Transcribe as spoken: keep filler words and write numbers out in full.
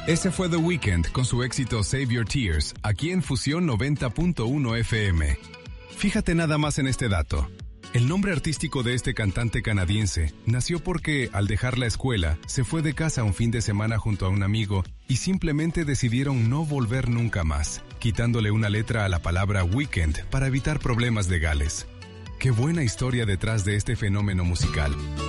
Ese fue The Weeknd con su éxito Save Your Tears, aquí en Fusión noventa punto uno F M. Fíjate nada más en este dato. El nombre artístico de este cantante canadiense nació porque, al dejar la escuela, se fue de casa un fin de semana junto a un amigo y simplemente decidieron no volver nunca más, quitándole una letra a la palabra Weekend para evitar problemas legales. Qué buena historia detrás de este fenómeno musical.